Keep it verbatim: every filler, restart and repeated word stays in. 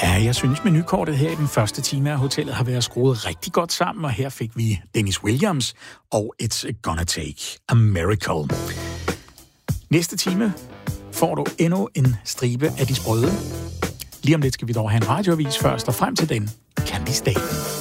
Ja, jeg synes menukortet her i den første time af hotellet har været skruet rigtig godt sammen, og her fik vi Dennis Williams og It's Gonna Take a Miracle. Næste time får du endnu en stribe af de sprøde. Lige om lidt skal vi dog have en radioavis først, og frem til den, Candice Day.